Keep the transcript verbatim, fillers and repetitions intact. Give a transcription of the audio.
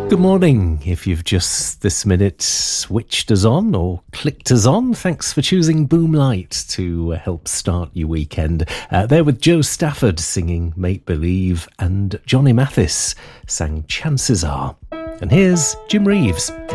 Good morning. If you've just this minute switched us on or clicked us on, thanks for choosing Boomlight to help start your weekend. Uh, there with Joe Stafford singing Make Believe, and Johnny Mathis sang Chances Are. And here's Jim Reeves.